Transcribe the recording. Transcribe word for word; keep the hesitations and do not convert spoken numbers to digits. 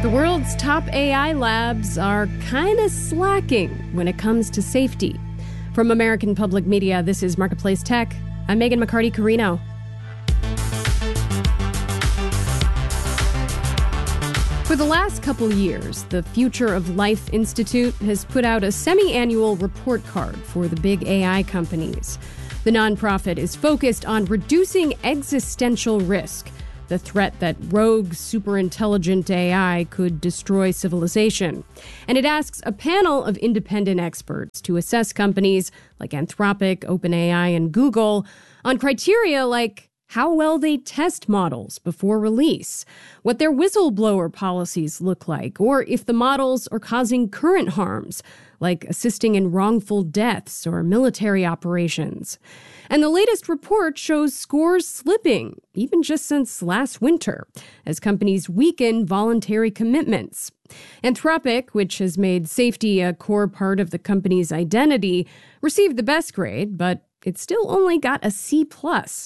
The world's top A I labs are kind of slacking when it comes to safety. From American Public Media, this is Marketplace Tech. I'm Megan McCarty-Carino. For the last couple years, the Future of Life Institute has put out a semi-annual report card for the big A I companies. The nonprofit is focused on reducing existential risk, the threat that rogue, superintelligent A I could destroy civilization. And it asks a panel of independent experts to assess companies like Anthropic, OpenAI, and Google on criteria like how well they test models before release, what their whistleblower policies look like, or if the models are causing current harms, like assisting in wrongful deaths or military operations. And the latest report shows scores slipping, even just since last winter, as companies weaken voluntary commitments. Anthropic, which has made safety a core part of the company's identity, received the best grade, but it still only got a C plus.